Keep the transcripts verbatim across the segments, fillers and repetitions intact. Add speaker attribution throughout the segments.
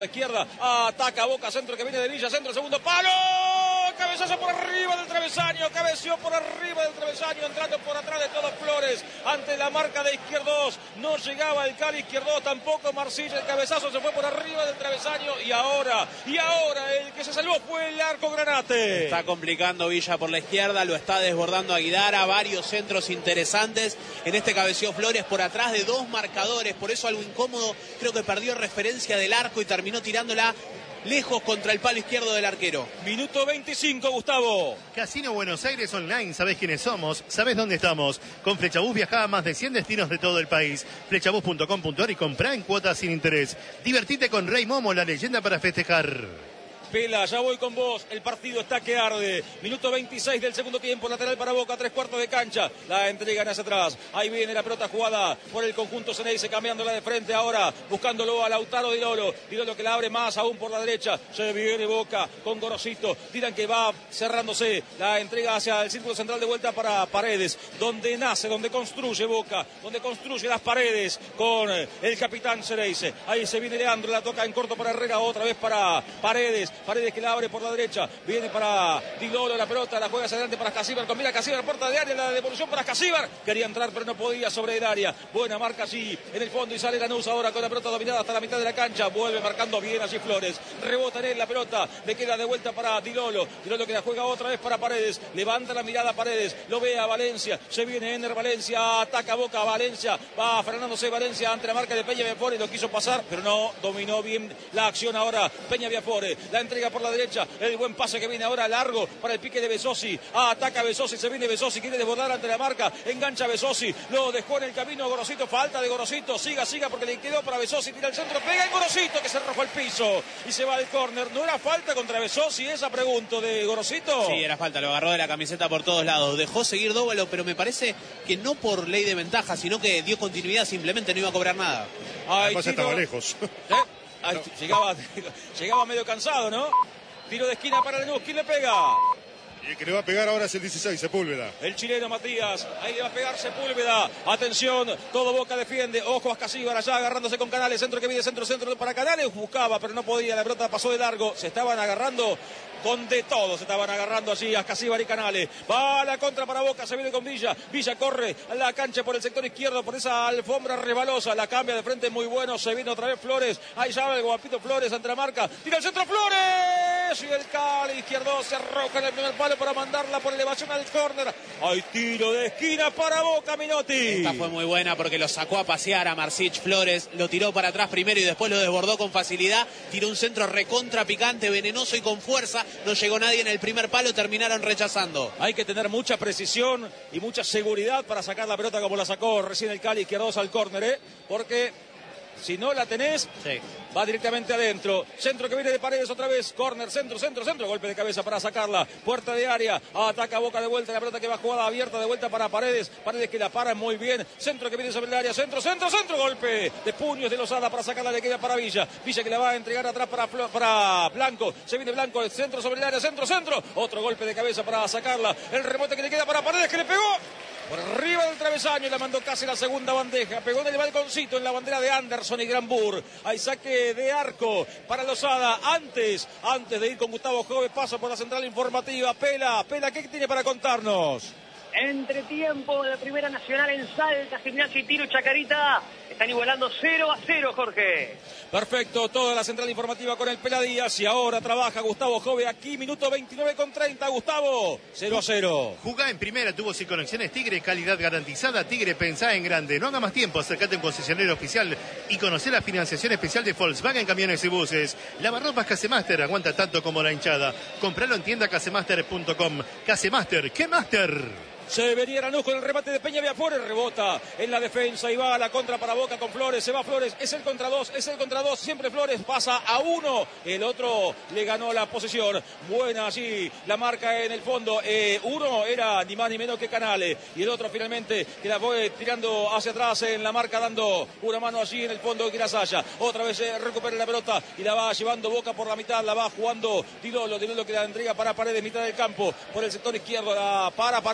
Speaker 1: Izquierda, ataca Boca, centro que viene de Villa, centro, segundo palo, cabezazo por arriba del travesaño, cabeció por arriba del travesaño, entrando por atrás de todos Flores, ante la marca de Izquierdos, no llegaba el Cali Izquierdos, tampoco Marcilla, el cabezazo se fue por arriba del travesaño, y ahora, y ahora el que se salvó fue el Arco Granate.
Speaker 2: Está complicando Villa por la izquierda, lo está desbordando Aguidara, varios centros interesantes, en este cabeció Flores por atrás de dos marcadores, por eso algo incómodo, creo que perdió referencia del arco y terminó tirándola lejos contra el palo izquierdo del arquero.
Speaker 1: Minuto veinticinco, Gustavo.
Speaker 3: Casino Buenos Aires Online, ¿sabés quiénes somos? ¿Sabés dónde estamos? Con Flechabús viajá a más de cien destinos de todo el país. Flechabús punto com punto ar y comprá en cuotas sin interés. Divertite con Rey Momo, la leyenda para festejar.
Speaker 1: Pela, ya voy con vos, el partido está que arde. Minuto veintiséis del segundo tiempo, lateral para Boca, tres cuartos de cancha. La entregan hacia atrás, ahí viene la pelota jugada por el conjunto Ceneice, cambiándola de frente ahora, buscándolo a Lautaro Di Lolo. Di Lolo que la abre más aún por la derecha, se viene Boca con Gorosito. Dirán que va cerrándose, la entrega hacia el círculo central de vuelta para Paredes, donde nace, donde construye Boca, donde construye las paredes con el capitán Ceneice. Ahí se viene Leandro, la toca en corto para Herrera, otra vez para Paredes. Paredes que la abre por la derecha, viene para Di Lolo, la pelota la juega hacia adelante para Casíbar, combina Casíbar, puerta de área, la devolución para Casíbar, quería entrar pero no podía sobre el área, buena marca allí en el fondo y sale Lanús ahora con la pelota dominada hasta la mitad de la cancha, vuelve marcando bien allí Flores, rebota en él la pelota, le queda de vuelta para Di Lolo, Di Lolo que la juega otra vez para Paredes, levanta la mirada Paredes, lo ve a Valencia, se viene Ener Valencia, ataca Boca, Valencia, va frenándose Valencia ante la marca de Peña Viafore, lo quiso pasar pero no dominó bien la acción ahora Peña Viafore, la entrega por la derecha, el buen pase que viene ahora largo para el pique de Besosi, ah, ataca Besosi, se viene Besosi, quiere desbordar ante la marca, engancha Besosi, lo dejó en el camino Gorosito, falta de Gorosito, siga, siga porque le quedó para Besosi, tira el centro, pega en Gorosito que se arrojó al piso y se va al córner. ¿No era falta contra Besosi esa pregunta de Gorosito?
Speaker 2: Sí, era falta, lo agarró de la camiseta por todos lados, dejó seguir Dóvalo, pero me parece que no por ley de ventaja, sino que dio continuidad, simplemente no iba a cobrar nada.
Speaker 4: Ay, Además estaba lejos.
Speaker 1: ¿Eh? Ay, no. llegaba, llegaba medio cansado, ¿no? Tiro de esquina para Lanús. ¿Quién le pega?
Speaker 4: Y el que le va a pegar ahora es el dieciséis, Sepúlveda.
Speaker 1: El chileno Matías. Ahí le va a pegar Sepúlveda. Atención, todo Boca defiende. Ojo a Casíbar allá agarrándose con Canales. Centro que viene, centro, centro para Canales. Buscaba, pero no podía. La pelota pasó de largo. Se estaban agarrando con de todo. Se estaban agarrando allí a Casíbar y Canales. Va a la contra para Boca. Se viene con Villa. Villa corre a la cancha por el sector izquierdo. Por esa alfombra resbalosa. La cambia de frente muy bueno. Se viene otra vez Flores. Ahí ya va el guapito Flores ante la marca. Tira el centro Flores. Y el Cali izquierdo se arroja en el primer palo para mandarla por elevación al córner. Hay tiro de esquina para Boca, Minotti.
Speaker 2: Esta fue muy buena porque lo sacó a pasear a Marcich Flores, lo tiró para atrás primero y después lo desbordó con facilidad, tiró un centro recontra picante, venenoso y con fuerza, no llegó nadie en el primer palo, terminaron rechazando.
Speaker 1: Hay que tener mucha precisión y mucha seguridad para sacar la pelota como la sacó recién el Cali izquierdo al córner, ¿eh? Porque si no la tenés, sí, va directamente adentro. Centro que viene de Paredes otra vez. Córner, centro, centro, centro. Golpe de cabeza para sacarla. Puerta de área. Ataca Boca de vuelta. La pelota que va jugada abierta de vuelta para Paredes. Paredes que la para muy bien. Centro que viene sobre el área. Centro, centro, centro. Golpe de puños de Lozada para sacarla. Le queda para Villa. Villa que la va a entregar atrás para, para Blanco. Se viene Blanco. El centro sobre el área. Centro, centro. Otro golpe de cabeza para sacarla. El rebote que le queda para Paredes que le pegó por arriba del travesaño y la mandó casi la segunda bandeja. Pegó en el balconcito en la bandera de Anderson y Granbur. Hay saque de arco para Lozada. Antes, antes de ir con Gustavo Jove, paso por la central informativa. Pela, Pela, ¿qué tiene para contarnos?
Speaker 5: Entretiempo de Primera Nacional en Salta, Gimnasia y Tiro Chacarita. Están igualando cero a cero, Jorge.
Speaker 1: Perfecto, toda la central informativa con el Pela Díaz. Y ahora trabaja Gustavo Jove aquí, minuto veintinueve con treinta. Gustavo, cero a cero.
Speaker 3: Jugá en Primera, tubos y conexiones Tigre, calidad garantizada. Tigre, pensá en grande. No haga más tiempo, acércate a un concesionario oficial y conocer la financiación especial de Volkswagen Camiones y Buses. Lavarropas Casemaster, aguanta tanto como la hinchada. Compralo en tienda casemaster punto com. Casemaster, ¿qué Master?
Speaker 1: Se venía Lanús con el remate de Peña Viafore, rebota en la defensa y va a la contra para Boca con Flores, se va Flores, es el contra dos, es el contra dos, siempre Flores pasa a uno, el otro le ganó la posesión, buena allí la marca en el fondo, eh, uno era ni más ni menos que Canales y el otro finalmente que la fue tirando hacia atrás en la marca dando una mano allí en el fondo de Girasaya, otra vez eh, recupera la pelota y la va llevando Boca por la mitad, la va jugando Di Lolo, Di Lolo que la entrega para Paredes, mitad del campo, por el sector izquierdo, la para Paredes,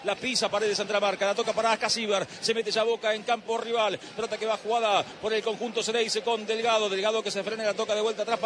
Speaker 1: la pisa Paredes ante la marca, la toca para Ascasíbar, se mete ya Boca en campo rival, pelota que va jugada por el conjunto Ceneice con Delgado, Delgado que se frena y la toca de vuelta atrás.